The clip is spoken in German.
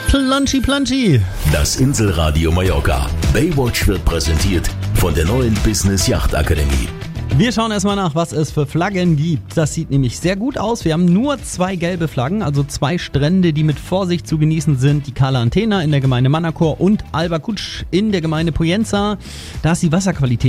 Planschi, Planschi. Das Inselradio Mallorca. Baywatch wird präsentiert von der neuen Business Yacht Akademie. Wir schauen erstmal nach, was es für Flaggen gibt. Das sieht nämlich sehr gut aus. Wir haben nur 2 gelbe Flaggen, also 2 Strände, die mit Vorsicht zu genießen sind. Die Cala Antena in der Gemeinde Manacor und Alba Cutsch in der Gemeinde Poyenza. Da ist die Wasserqualität